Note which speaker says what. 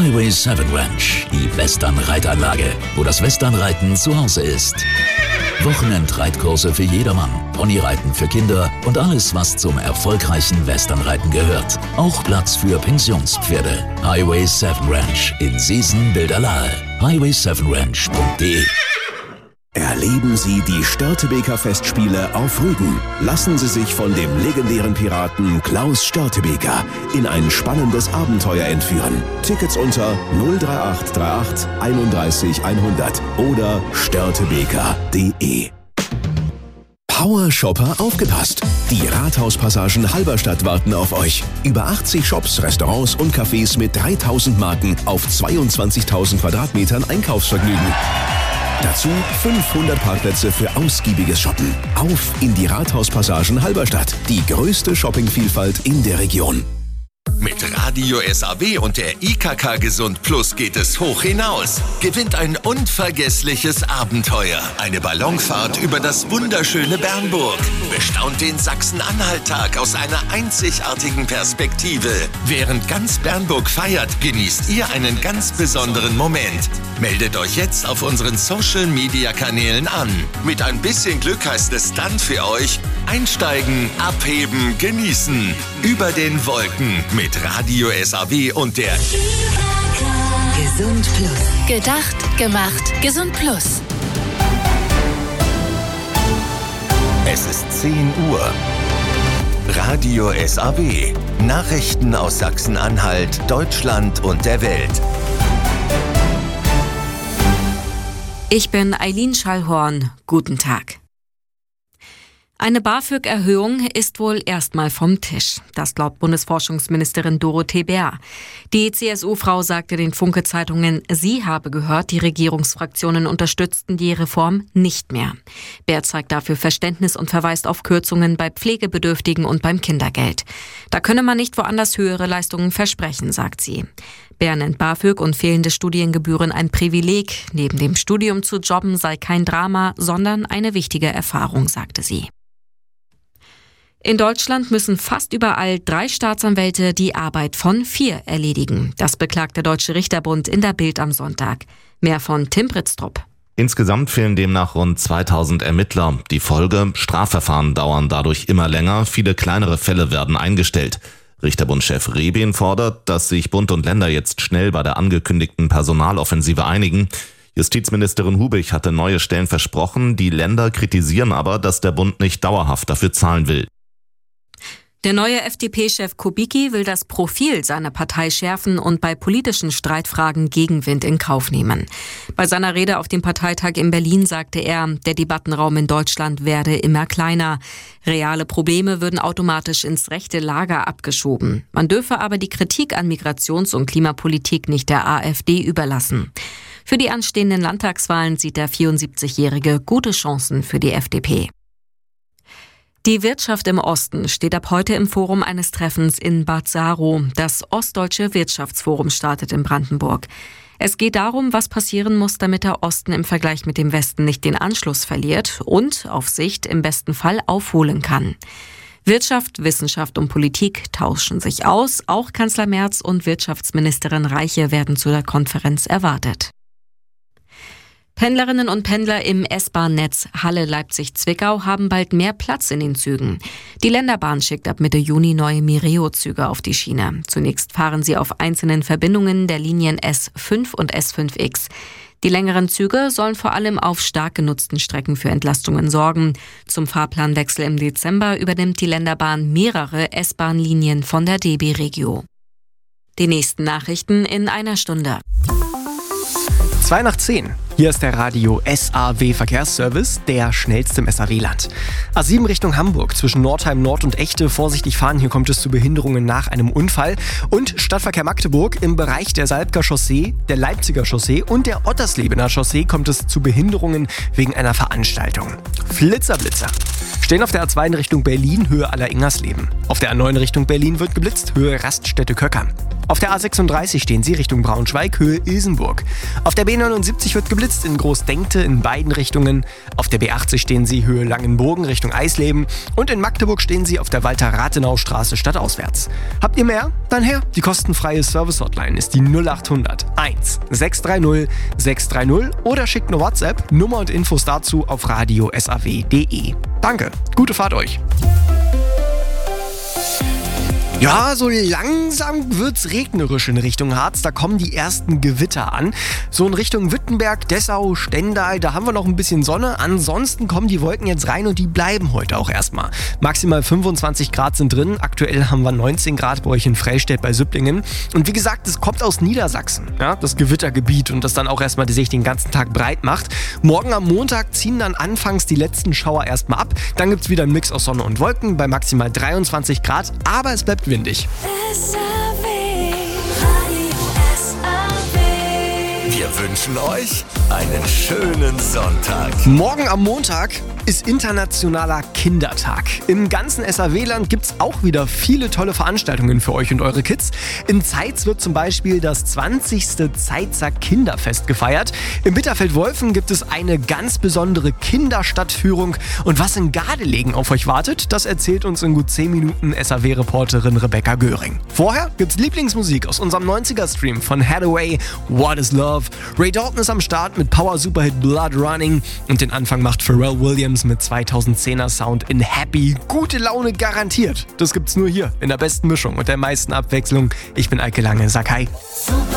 Speaker 1: Highway 7 Ranch, die Western-Reitanlage, wo das Westernreiten zu Hause ist. Wochenendreitkurse für jedermann, Ponyreiten für Kinder und alles, was zum erfolgreichen Westernreiten gehört. Auch Platz für Pensionspferde. Highway 7 Ranch in Seesen-Bilderlahe. highway7ranch.de.
Speaker 2: Erleben Sie die Störtebeker Festspiele auf Rügen. Lassen Sie sich von dem legendären Piraten Klaus Störtebeker in ein spannendes Abenteuer entführen. Tickets unter 03838 31 100 oder störtebeker.de. Power-Shopper, aufgepasst! Die Rathauspassagen Halberstadt warten auf euch. Über 80 Shops, Restaurants und Cafés mit 3000 Marken auf 22.000 Quadratmetern Einkaufsvergnügen. Dazu 500 Parkplätze für ausgiebiges Shoppen. Auf in die Rathauspassagen Halberstadt, die größte Shoppingvielfalt in der Region.
Speaker 3: Mit Radio SAW und der IKK Gesund Plus geht es hoch hinaus. Gewinnt ein unvergessliches Abenteuer. Eine Ballonfahrt über das wunderschöne Bernburg. Bestaunt den Sachsen-Anhalt-Tag aus einer einzigartigen Perspektive. Während ganz Bernburg feiert, genießt ihr einen ganz besonderen Moment. Meldet euch jetzt auf unseren Social-Media-Kanälen an. Mit ein bisschen Glück heißt es dann für euch: einsteigen, abheben, genießen. Über den Wolken mit Radio SAW und der
Speaker 4: Gesund Plus. Gedacht, gemacht, Gesund Plus.
Speaker 3: Es ist 10 Uhr. Radio SAW. Nachrichten aus Sachsen-Anhalt, Deutschland und der Welt.
Speaker 5: Ich bin Eileen Schallhorn. Guten Tag. Eine BAföG-Erhöhung ist wohl erstmal vom Tisch. Das glaubt Bundesforschungsministerin Dorothee Bär. Die CSU-Frau sagte den Funke-Zeitungen, sie habe gehört, die Regierungsfraktionen unterstützten die Reform nicht mehr. Bär zeigt dafür Verständnis und verweist auf Kürzungen bei Pflegebedürftigen und beim Kindergeld. Da könne man nicht woanders höhere Leistungen versprechen, sagt sie. Bär nennt BAföG und fehlende Studiengebühren ein Privileg. Neben dem Studium zu jobben sei kein Drama, sondern eine wichtige Erfahrung, sagte sie. In Deutschland müssen fast überall 3 Staatsanwälte die Arbeit von 4 erledigen. Das beklagt der Deutsche Richterbund in der Bild am Sonntag. Mehr von Tim Britztrup.
Speaker 6: Insgesamt fehlen demnach rund 2000 Ermittler. Die Folge: Strafverfahren dauern dadurch immer länger, viele kleinere Fälle werden eingestellt. Richterbundchef Rebien fordert, dass sich Bund und Länder jetzt schnell bei der angekündigten Personaloffensive einigen. Justizministerin Hubich hatte neue Stellen versprochen, die Länder kritisieren aber, dass der Bund nicht dauerhaft dafür zahlen will.
Speaker 5: Der neue FDP-Chef Kubicki will das Profil seiner Partei schärfen und bei politischen Streitfragen Gegenwind in Kauf nehmen. Bei seiner Rede auf dem Parteitag in Berlin sagte er, der Debattenraum in Deutschland werde immer kleiner. Reale Probleme würden automatisch ins rechte Lager abgeschoben. Man dürfe aber die Kritik an Migrations- und Klimapolitik nicht der AfD überlassen. Für die anstehenden Landtagswahlen sieht der 74-Jährige gute Chancen für die FDP. Die Wirtschaft im Osten steht ab heute im Forum eines Treffens in Bad Saro. Das Ostdeutsche Wirtschaftsforum startet in Brandenburg. Es geht darum, was passieren muss, damit der Osten im Vergleich mit dem Westen nicht den Anschluss verliert und auf Sicht im besten Fall aufholen kann. Wirtschaft, Wissenschaft und Politik tauschen sich aus. Auch Kanzler Merz und Wirtschaftsministerin Reiche werden zu der Konferenz erwartet. Pendlerinnen und Pendler im S-Bahn-Netz Halle-Leipzig-Zwickau haben bald mehr Platz in den Zügen. Die Länderbahn schickt ab Mitte Juni neue Mireo-Züge auf die Schiene. Zunächst fahren sie auf einzelnen Verbindungen der Linien S5 und S5X. Die längeren Züge sollen vor allem auf stark genutzten Strecken für Entlastungen sorgen. Zum Fahrplanwechsel im Dezember übernimmt die Länderbahn mehrere S-Bahn-Linien von der DB Regio. Die nächsten Nachrichten in einer Stunde.
Speaker 7: 9:02. Hier ist der Radio SAW Verkehrsservice, der schnellste im SAW-Land. A7 Richtung Hamburg, zwischen Nordheim Nord und Echte vorsichtig fahren. Hier kommt es zu Behinderungen nach einem Unfall. Und Stadtverkehr Magdeburg im Bereich der Salbker Chaussee, der Leipziger Chaussee und der Otterslebener Chaussee kommt es zu Behinderungen wegen einer Veranstaltung. Flitzer. Stehen auf der A2 in Richtung Berlin, Höhe Aller-Ingersleben. Auf der A9 Richtung Berlin wird geblitzt, Höhe Raststätte Köckern. Auf der A36 stehen Sie Richtung Braunschweig, Höhe Ilsenburg. Auf der B79 wird geblitzt in Großdenkte in beiden Richtungen. Auf der B80 stehen Sie Höhe Langenbogen Richtung Eisleben. Und in Magdeburg stehen Sie auf der Walter-Rathenau-Straße stadtauswärts. Habt ihr mehr? Dann her. Die kostenfreie Service-Hotline ist die 0800 1 630 630 oder schickt eine WhatsApp. Nummer und Infos dazu auf radiosaw.de. Danke. Gute Fahrt euch. Ja, so langsam wird's regnerisch in Richtung Harz. Da kommen die ersten Gewitter an. So in Richtung Wittenberg, Dessau, Stendal, da haben wir noch ein bisschen Sonne. Ansonsten kommen die Wolken jetzt rein und die bleiben heute auch erstmal. Maximal 25 Grad sind drin. Aktuell haben wir 19 Grad bei euch in Freistädt bei Süpplingen. Und wie gesagt, es kommt aus Niedersachsen, ja, das Gewittergebiet, und das dann auch erstmal sich den ganzen Tag breit macht. Morgen am Montag ziehen dann anfangs die letzten Schauer erstmal ab. Dann gibt's wieder einen Mix aus Sonne und Wolken bei maximal 23 Grad. Aber es bleibt windig.
Speaker 3: Wir wünschen euch einen schönen Sonntag.
Speaker 7: Morgen am Montag ist Internationaler Kindertag. Im ganzen SAW-Land gibt es auch wieder viele tolle Veranstaltungen für euch und eure Kids. In Zeitz wird zum Beispiel das 20. Zeitzer Kinderfest gefeiert. Im Bitterfeld-Wolfen gibt es eine ganz besondere Kinderstadtführung. Und was in Gardelegen auf euch wartet, das erzählt uns in gut 10 Minuten SAW-Reporterin Rebecca Göring. Vorher gibt's Lieblingsmusik aus unserem 90er-Stream von Hathaway, What is Love. Ray Dalton ist am Start mit Power-Superhit Blood Running. Und den Anfang macht Pharrell Williams mit 2010er Sound in Happy. Gute Laune garantiert. Das gibt's nur hier in der besten Mischung und der meisten Abwechslung. Ich bin Eike Lange, sag hi.